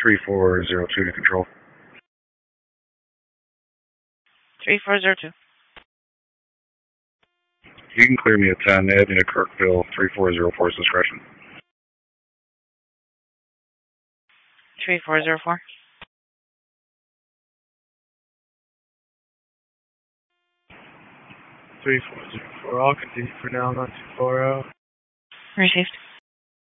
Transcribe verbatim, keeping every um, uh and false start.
three four zero two to control. three four zero two. You can clear me at ten, Ed into Kirkville, three four zero four's discretion. three four zero four. three four zero four, I'll continue for now, not too far out. Received.